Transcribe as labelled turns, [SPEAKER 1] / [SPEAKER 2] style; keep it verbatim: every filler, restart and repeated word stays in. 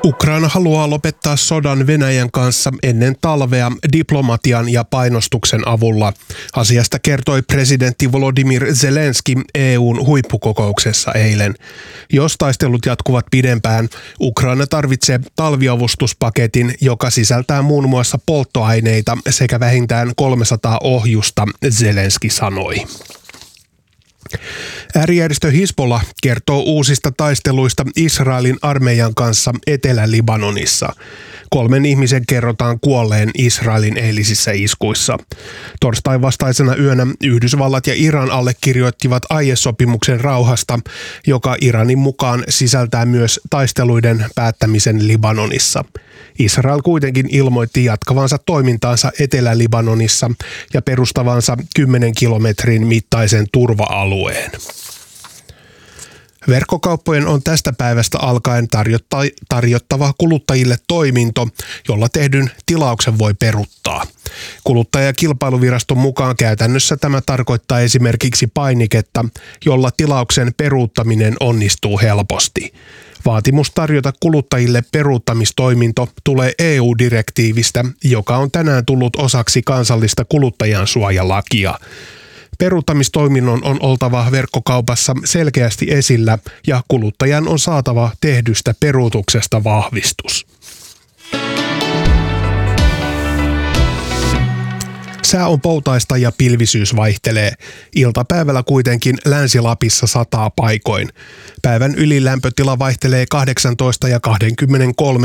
[SPEAKER 1] Ukraina haluaa lopettaa sodan Venäjän kanssa ennen talvea diplomatian ja painostuksen avulla. Asiasta kertoi presidentti Volodymyr Zelenski E U:n huippukokouksessa eilen. Jos taistelut jatkuvat pidempään, Ukraina tarvitsee talviavustuspaketin, joka sisältää muun muassa polttoaineita sekä vähintään kolmesataa ohjusta, Zelenski sanoi. Äärijärjestö Hizbollah kertoo uusista taisteluista Israelin armeijan kanssa Etelä-Libanonissa. Kolmen ihmisen kerrotaan kuolleen Israelin eilisissä iskuissa. Torstain vastaisena yönä Yhdysvallat ja Iran allekirjoittivat aiesopimuksen rauhasta, joka Iranin mukaan sisältää myös taisteluiden päättämisen Libanonissa. Israel kuitenkin ilmoitti jatkavansa toimintaansa Etelä-Libanonissa ja perustavansa kymmenen kilometrin mittaisen turva-alueen. Verkkokauppojen on tästä päivästä alkaen tarjottava kuluttajille toiminto, jolla tehdyn tilauksen voi peruuttaa. Kuluttaja- ja kilpailuviraston mukaan käytännössä tämä tarkoittaa esimerkiksi painiketta, jolla tilauksen peruuttaminen onnistuu helposti. Vaatimus tarjota kuluttajille peruuttamistoiminto tulee E U-direktiivistä, joka on tänään tullut osaksi kansallista kuluttajansuojalakia. Peruuttamistoiminnon on oltava verkkokaupassa selkeästi esillä ja kuluttajan on saatava tehdystä peruutuksesta vahvistus. Sää on poutaista ja pilvisyys vaihtelee. Iltapäivällä kuitenkin Länsi-Lapissa sataa paikoin. Päivän ylilämpötila vaihtelee kahdeksantoista ja kaksikymmentäkolme